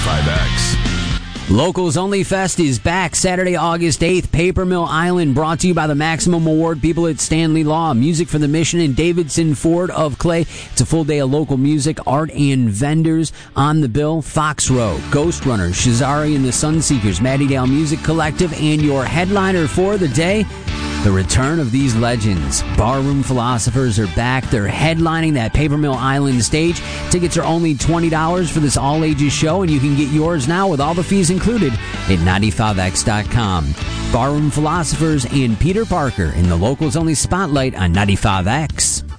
95X. Locals Only Fest is back Saturday, August 8th. Paper Mill Island, brought to you by the Maximum Award people at Stanley Law. Music for the Mission and Davidson Ford of Clay. It's a full day of local music, art, and vendors on the bill. Fox Row, Ghost Runners, Shazari and the Sunseekers, Maddie Dale Music Collective, and your headliner for the day, the return of these legends. Barroom Philosophers are back. They're headlining that Paper Mill Island stage. Tickets are only $20 for this all-ages show, and you can get yours now with all the fees included at 95x.com. Barroom Philosophers and Peter Parker in the Locals Only Spotlight on 95X.